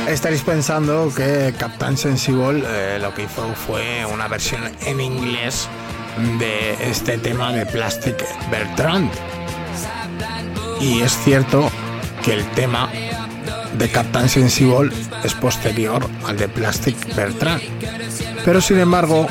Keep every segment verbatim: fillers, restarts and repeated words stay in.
Estaréis pensando que Captain Sensible eh, lo que hizo fue una versión en inglés de este tema de Plastic Bertrand. Y es cierto que el tema de Captain Sensible es posterior al de Plastic Bertrand. Pero sin embargo,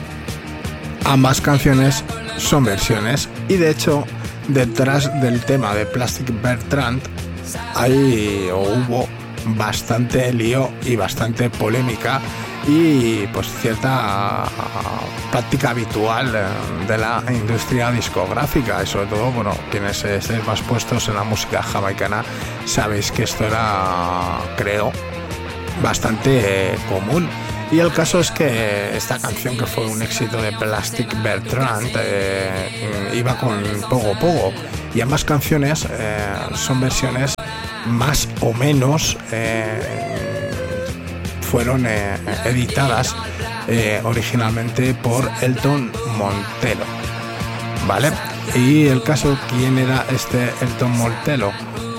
ambas canciones son versiones. Y de hecho, detrás del tema de Plastic Bertrand hay o hubo bastante lío y bastante polémica y pues cierta práctica habitual de la industria discográfica, y sobre todo, bueno, quienes estéis más puestos en la música jamaicana sabéis que esto era, creo, bastante común. Y el caso es que esta canción, que fue un éxito de Plastic Bertrand, eh, iba con Pogo Pogo, y ambas canciones eh, son versiones más o menos eh, fueron eh, editadas eh, originalmente por Elton Montelo, ¿vale? Y el caso, ¿quién era este Elton Montelo?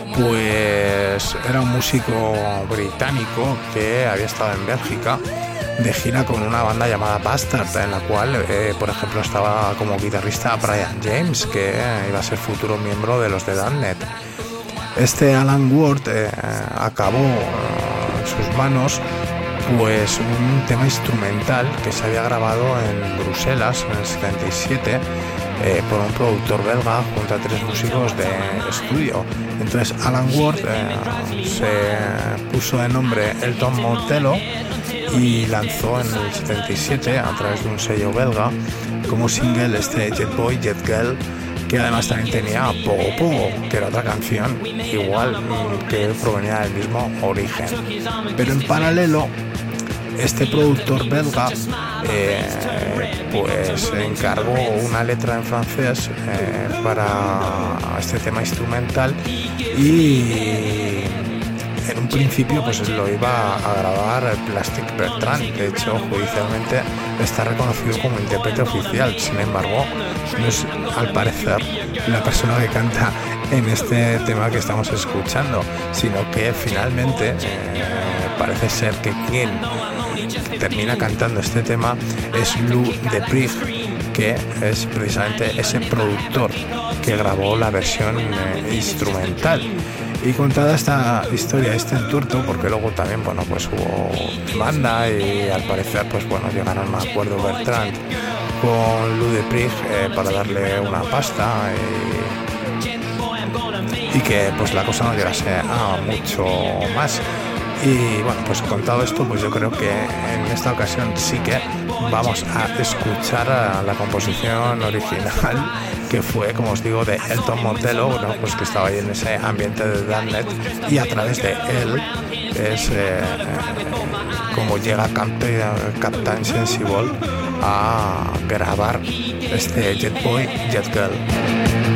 Pues era un músico británico que había estado en Bélgica de gira con una banda llamada Bastard, en la cual, eh, por ejemplo, estaba como guitarrista Brian James, que eh, iba a ser futuro miembro de los de Damned. Este Alan Ward eh, acabó eh, en sus manos pues un tema instrumental que se había grabado en Bruselas en el setenta y siete eh, por un productor belga junto a tres músicos de estudio. Entonces Alan Ward eh, se puso de nombre Elton Montelo y lanzó en el setenta y siete, a través de un sello belga, como single este Jet Boy, Jet Girl, que además también tenía Pogo Pogo, que era otra canción igual, que provenía del mismo origen. Pero en paralelo, este productor belga eh, pues encargó una letra en francés eh, para este tema instrumental, y en un principio pues lo iba a grabar Plastic Bertrand. De hecho, judicialmente está reconocido como intérprete oficial. Sin embargo, no es, al parecer, la persona que canta en este tema que estamos escuchando, sino que finalmente eh, parece ser que quien termina cantando este tema es Lou Deprig, que es precisamente ese productor que grabó la versión eh, instrumental. Y contada esta historia, este entuerto, porque luego también, bueno, pues hubo demanda y al parecer, pues bueno, llegaron a un acuerdo Bertrand con Lou Deprig eh, para darle una pasta y, y que pues la cosa no llegase a mucho más. Y bueno, pues contado esto, pues yo creo que en esta ocasión sí que vamos a escuchar a la composición original, que fue, como os digo, de Elton Montelo, ¿no? Pues que estaba ahí en ese ambiente de Damned, y a través de él es eh, como llega Captain Sensible a grabar este Jet Boy, Jet Girl.